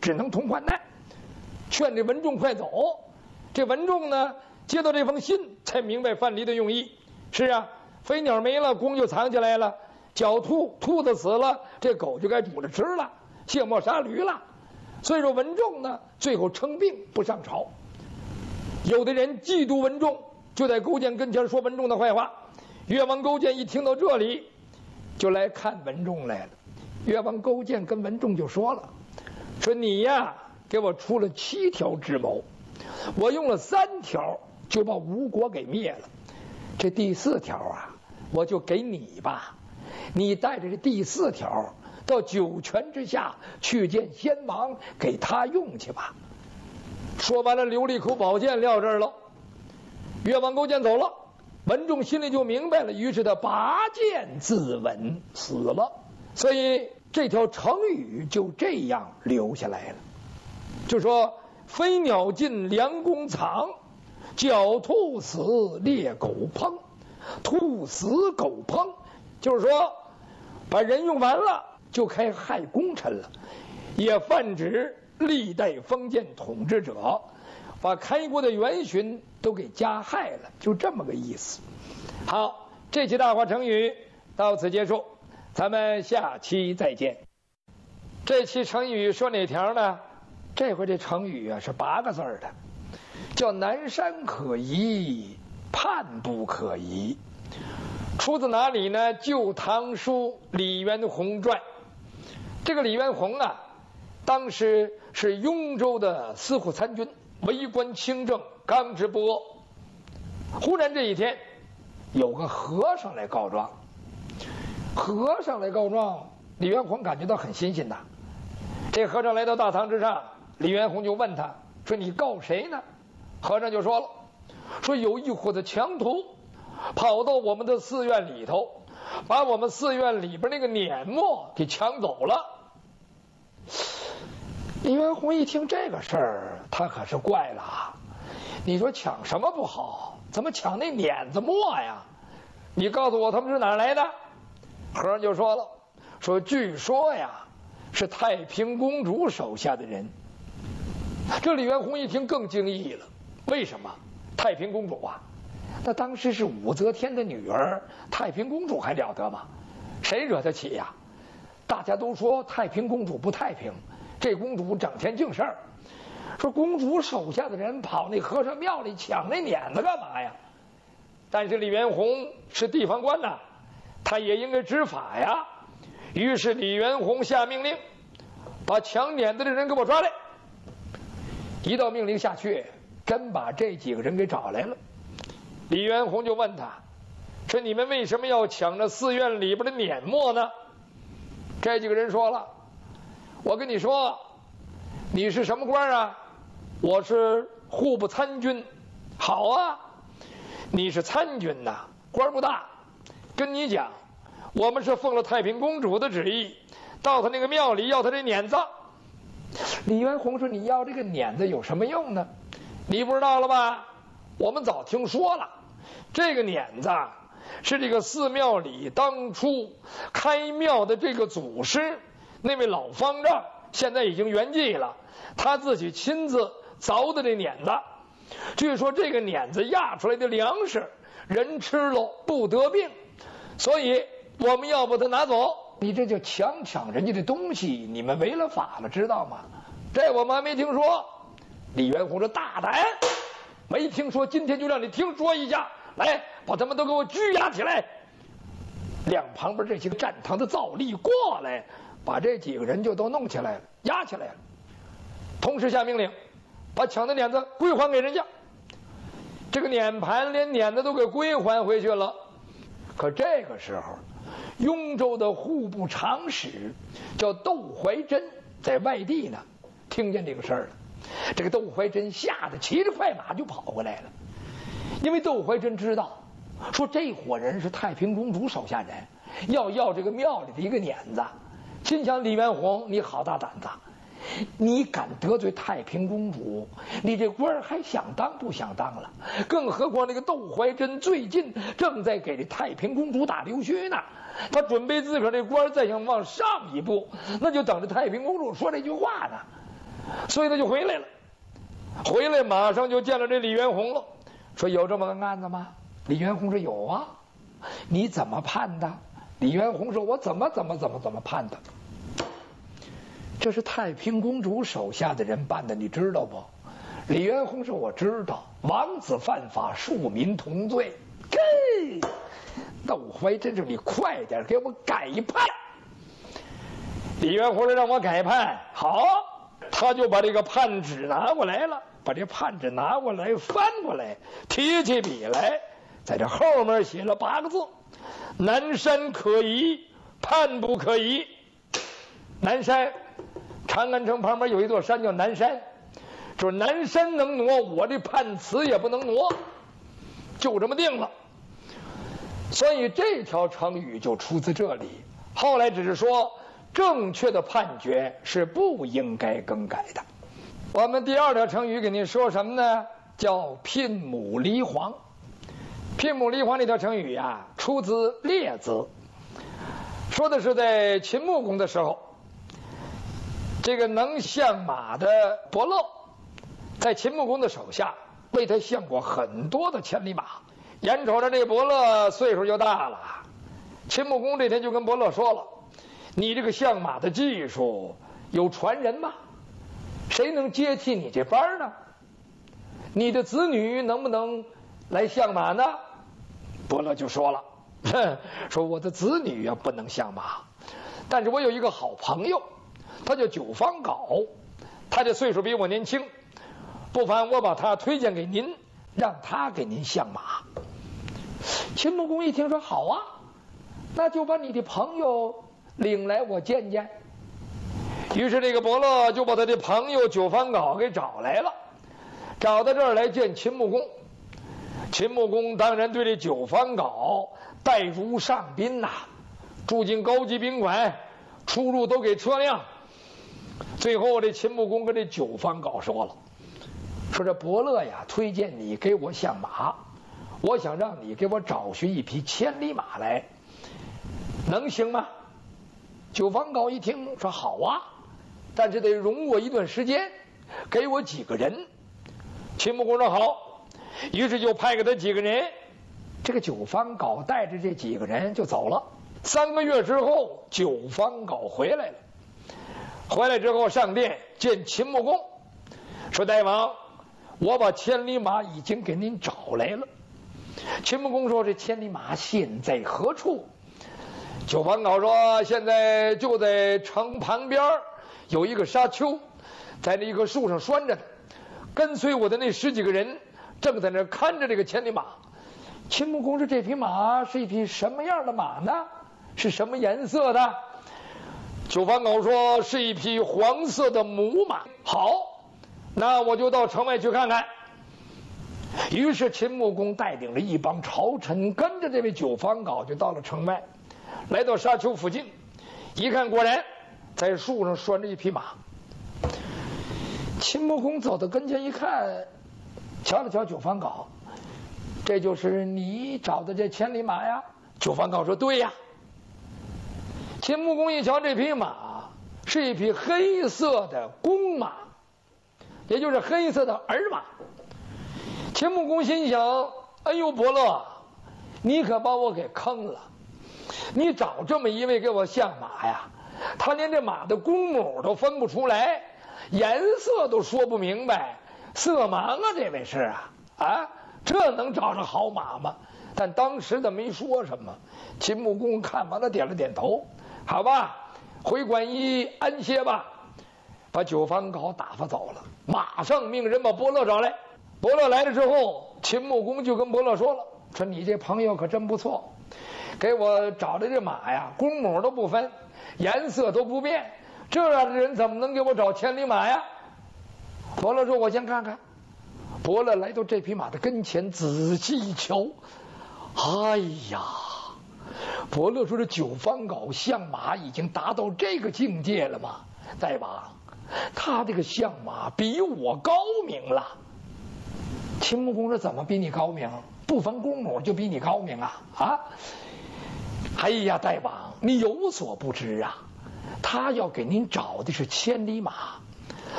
只能同患难，劝这文仲快走。这文仲呢，接到这封信才明白范蠡的用意。是啊，飞鸟没了，弓就藏起来了；狡兔，兔子死了，这狗就该煮着吃了；卸磨杀驴了。所以说文仲呢，最后称病不上朝。有的人嫉妒文仲，就在勾践跟前说文仲的坏话。越王勾践一听到这里，就来看文仲来了。越王勾践跟文仲就说了，说你呀给我出了7条智谋，我用了3条就把吴国给灭了，这第4条啊我就给你吧，你带着这第4条到9泉之下去见先王，给他用去吧。说完了，留了一口宝剑撂这儿了。越王勾践走了，文仲心里就明白了，于是他拔剑自刎，死了。所以这条成语就这样留下来了，就说飞鸟尽，良弓藏；狡兔死，猎狗烹。兔死狗烹，就是说把人用完了，就开害功臣了，也泛指历代封建统治者把开国的元勋都给加害了，就这么个意思。好，这期大话成语到此结束，咱们下期再见。这期成语说哪条呢？这回这成语啊是8个字的，叫南山可移，叛不可移。出自哪里呢？《旧唐书·李元宏传》。这个李元宏啊，当时是雍州的司户参军，为官清正，刚直不阿。忽然这一天，有个和尚来告状。和尚来告状，李元宏感觉到很新鲜呐。这和尚来到大堂之上，李元宏就问他说：“你告谁呢？”和尚就说了，说有一伙的强徒跑到我们的寺院里头，把我们寺院里边那个碾墨给抢走了。李元宏一听这个事儿，他可是怪了啊！你说抢什么不好，怎么抢那碾子墨呀？你告诉我他们是哪儿来的？和尚就说了，说据说呀是太平公主手下的人。这李元宏一听更惊异了，为什么？太平公主啊，那当时是武则天的女儿，太平公主还了得吗？谁惹得起呀？大家都说太平公主不太平，这公主整天净事儿。说公主手下的人跑那和尚庙里抢那碾子干嘛呀？但是李元宏是地方官呐，他也应该执法呀。于是李元宏下命令，把抢碾子的人给我抓来。一道命令下去，真把这几个人给找来了。李元宏就问他说：“你们为什么要抢着寺院里边的碾墨呢？”这几个人说了：“我跟你说，你是什么官啊？我是户部参军。好啊，你是参军呐，官不大。跟你讲，我们是奉了太平公主的旨意，到他那个庙里要他这碾子。”李元宏说：“你要这个碾子有什么用呢？你不知道了吧？我们早听说了，这个碾子是这个寺庙里当初开庙的这个祖师，那位老方丈现在已经圆寂了，他自己亲自凿的这碾子。据说这个碾子压出来的粮食，人吃了不得病，所以我们要把它拿走。你这就抢人家的东西，你们违了法了，知道吗？这我们还没听说。”李元宏说：“大胆，没听说，今天就让你听说一下，来，把他们都给我拘押起来。”两旁边这些个站堂的皂吏过来，把这几个人就都弄起来了，押起来了。同时下命令，把抢的碾子归还给人家。这个碾盘连碾子都给归还回去了。可这个时候，雍州的户部长史叫窦怀真在外地呢，听见这个事儿了。这个窦怀真吓得骑着快马就跑过来了，因为窦怀真知道，说这伙人是太平公主手下人，要这个庙里的一个碾子。心想李元宏，你好大胆子，你敢得罪太平公主，你这官还想当不想当了？更何况那个窦怀真最近正在给这太平公主打溜须呢，他准备自个儿这官再想往上一步，那就等着太平公主说这句话呢。 所以他就回来了。回来马上就见了这李元洪了，说有这么个案子吗？李元洪说有啊。你怎么判的？李元洪说我怎么判的。这是太平公主手下的人办的，你知道不？李元洪说我知道，王子犯法，庶民同罪。窦怀真说你快点给我改判。李元洪说让我改判，好，他就把这个判纸拿过来了，把这判纸拿过来翻过来，提起笔来，在这后面写了8个字：南山可移，判不可移。南山，长安城旁边有一座山叫南山，就是南山能挪，我这判词也不能挪，就这么定了。所以这条成语就出自这里。后来只是说正确的判决是不应该更改的。我们第2条成语给您说什么呢？叫牝母离黄。牝母离黄这条成语呀，出自《列子》，说的是在秦穆公的时候，这个能相马的伯乐，在秦穆公的手下为他相过很多的千里马。眼瞅着这伯乐岁数就大了，秦穆公这天就跟伯乐说了：“你这个相马的技术有传人吗？谁能接替你这班呢？你的子女能不能来相马呢？”伯乐就说了：“说我的子女不能相马，但是我有一个好朋友，他叫九方皋，他这岁数比我年轻，不妨我把他推荐给您，让他给您相马。”秦穆公一听说好啊，那就把你的朋友领来我见见。于是这个伯乐就把他的朋友九方皋给找来了，找到这儿来见秦穆公。秦穆公当然对这九方皋待如上宾呐，住进高级宾馆，出入都给车辆。最后这秦穆公跟这九方皋说了，说这伯乐呀推荐你给我相马，我想让你给我找寻一匹千里马来，能行吗？九方皋一听说好啊，但是得容我一段时间，给我几个人。秦穆公说好，于是就派给他几个人。这个九方皋带着这几个人就走了。3个月之后，九方皋回来了。回来之后上殿见秦穆公，说大王，我把千里马已经给您找来了。秦穆公说这千里马现在何处？九方皋说现在就在城旁边有一个沙丘，在那一棵树上拴着的，跟随我的那10几个人正在那看着这个千里马。秦穆公说这匹马是一匹什么样的马呢？是什么颜色的？九方皋说是一匹黄色的母马。好，那我就到城外去看看。于是秦穆公带领了一帮朝臣，跟着这位九方皋就到了城外，来到沙丘附近，一看果然在树上拴着一匹马。秦穆公走到跟前一看，瞧了瞧九方皋，这就是你找的这千里马呀？九方皋说对呀。秦穆公一瞧这匹马是一匹黑色的公马，也就是黑色的儿马。秦穆公心想，哎呦伯乐，你可把我给坑了，你找这么一位给我相马呀，他连这马的公母都分不出来，颜色都说不明白，色盲啊，这位是啊，这能找着好马吗？但当时他没说什么。秦穆公看完了点了点头，好吧，回馆驿安歇吧，把九方皋打发走了，马上命人把伯乐找来。伯乐来了之后，秦穆公就跟伯乐说了，说你这朋友可真不错，给我找的这马呀，公母都不分，颜色都不变，这样的人怎么能给我找千里马呀？伯乐说我先看看。伯乐来到这匹马的跟前，仔细一瞧，哎呀，伯乐说这九方皋相马已经达到这个境界了吗？大王，他这个相马比我高明了。秦穆公说怎么比你高明？不分公母就比你高明啊？哎呀，大王，你有所不知啊，他要给您找的是千里马，